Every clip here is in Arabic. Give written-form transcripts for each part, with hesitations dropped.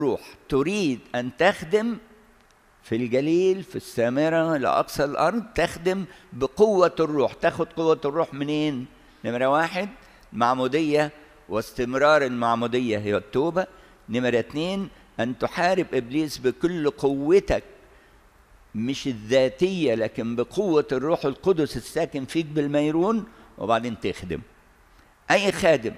روح تريد أن تخدم في الجليل، في السامرة، لأقصى الأرض، تخدم بقوة الروح. تاخد قوة الروح منين؟ نمرة واحد معمودية، واستمرار المعمودية هي التوبة. نمرة اتنين أن تحارب إبليس بكل قوتك، مش الذاتية لكن بقوة الروح القدس الساكن فيك بالميرون، وبعدين تخدم. أي خادم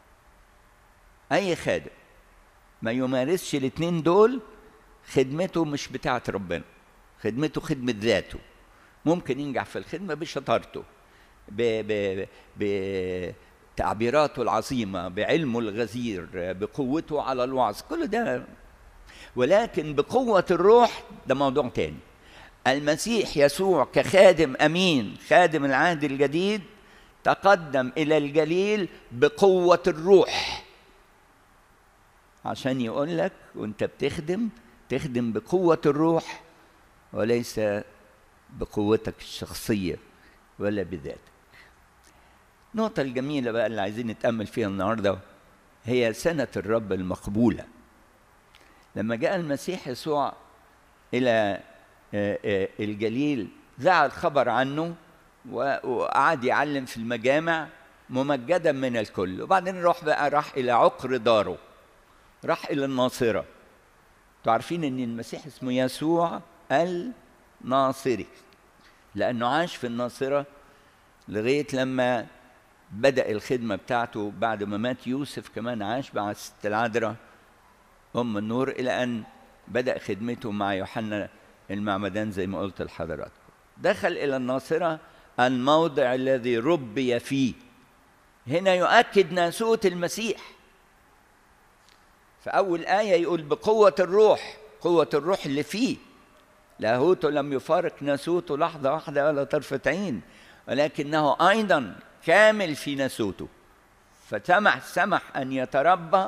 ما يمارسش الاتنين دول خدمته مش بتاعة ربنا، خدمته خدمة ذاته. ممكن ينجح في الخدمة بشطارته، بتعبيراته العظيمة، بعلمه الغزير، بقوته على الوعظ، كل ده، ولكن بقوة الروح ده موضوع تاني. المسيح يسوع كخادم أمين، خادم العهد الجديد، تقدم إلى الجليل بقوة الروح عشان يقول لك وانت بتخدم، تخدم بقوة الروح وليس بقوتك الشخصية ولا بذاتك. النقطة الجميلة بقى اللي عايزين نتأمل فيها النهاردة هي سنة الرب المقبولة. لما جاء المسيح يسوع إلى الجليل ذاع الخبر عنه وقعد يعلم في المجامع ممجدا من الكل، وبعدين راح إلى عقر داره، راح إلى الناصرة. تعرفين إن المسيح اسمه يسوع الناصري لأنه عاش في الناصرة لغاية لما بدأ الخدمة بتاعته. بعد ما مات يوسف كمان عاش مع الست العذراء أم النور إلى أن بدأ خدمته مع يوحنا المعمدان زي ما قلت لحضراتكم. دخل إلى الناصرة، الموضع الذي ربي فيه. هنا يؤكد ناسوت المسيح. في أول آية يقول بقوة الروح، قوة الروح اللي فيه. لاهوته لم يفارق ناسوته لحظة واحدة ولا طرفة عين، ولكنه أيضا كامل في ناسوته، فسمح أن يتربى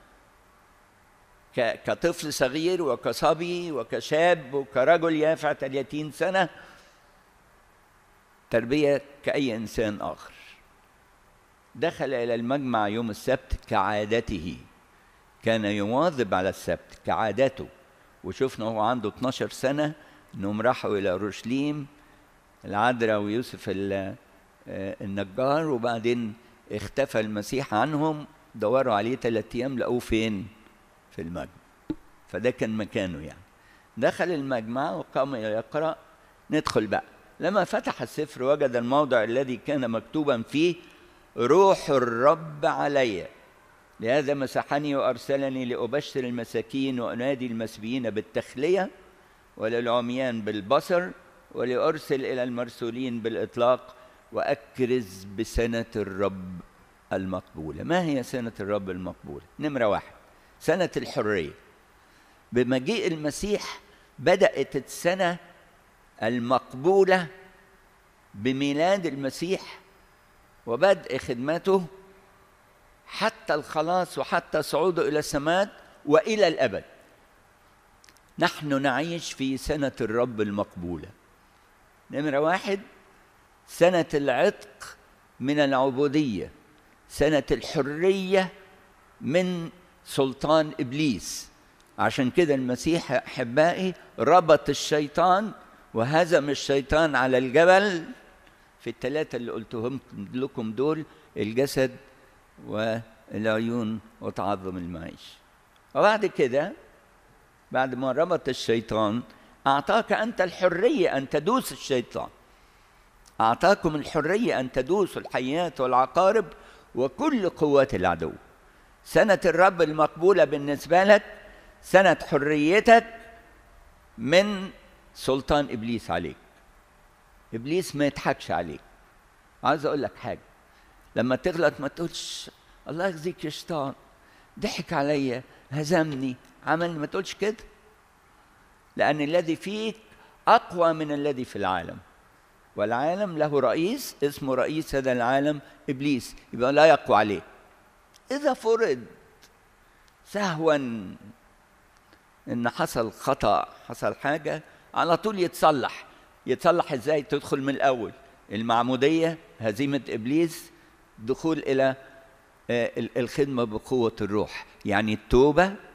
كطفل صغير وكصبي وكشاب وكرجل يافع 30 سنة، تربية كأي إنسان آخر. دخل إلى المجمع يوم السبت كعادته، كان يواظب على السبت كعادته. وشفنا هو عنده 12 سنة إنهم راحوا إلى أورشليم، العذراء ويوسف النجار، وبعدين اختفى المسيح عنهم، دوروا عليه 3 أيام لقوه فين؟ في المجمع. فده كان مكانه يعني. دخل المجمع وقام يقرأ. ندخل بقى. لما فتح السفر وجد الموضع الذي كان مكتوبا فيه روح الرب علي، لهذا مسحني وأرسلني لأبشر المساكين وأنادي المسبيين بالتخلية وللعميان بالبصر ولأرسل إلى المرسولين بالإطلاق وأكرز بسنة الرب المقبولة. ما هي سنة الرب المقبولة؟ نمرة واحد سنة الحرية. بمجيء المسيح بدأت السنة المقبولة بميلاد المسيح وبدء خدمته حتى الخلاص وحتى صعوده إلى السماء وإلى الأبد. نحن نعيش في سنة الرب المقبولة. نمرة واحد سنة العتق من العبودية، سنة الحرية من سلطان إبليس. عشان كده المسيح أحبائي ربط الشيطان وهزم الشيطان على الجبل في ال3 اللي قلتهم لكم دول: الجسد والعيون وتعظم المعيش. وبعد كده بعد ما ربط الشيطان أعطاك أنت الحرية أن تدوس الشيطان، أعطاكم الحرية أن تدوسوا الحيات والعقارب وكل قوات العدو. سنة الرب المقبولة بالنسبة لك سنة حريتك من سلطان إبليس عليك. إبليس ما يضحكش عليك. عايز أقول لك حاجة، لما تغلط ما تقولش الله يخزيك يا شيطان، ضحك عليا، هزمني، عملني. ما تقولش كده، لأن الذي فيك أقوى من الذي في العالم، والعالم له رئيس اسمه رئيس هذا العالم إبليس، يبقى لا يقوى عليه. إذا فرض سهوا إن حصل خطأ، حصل حاجة، على طول يتصلح. يتصلح إزاي؟ تدخل من الأول المعمودية، هزيمة إبليس، دخول إلى الخدمة بقوة الروح، يعني التوبة